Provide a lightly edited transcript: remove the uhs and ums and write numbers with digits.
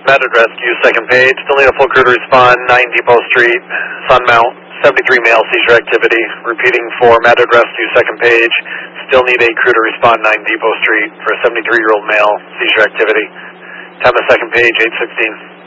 Matted Rescue, second page. Still need a full crew to respond. 9 Depot Street, Sunmount. 73 male seizure activity. Repeating for Matted Rescue, second page. Still need a crew to respond. 9 Depot Street for a 73-year-old male seizure activity. Time of second page, 8:16.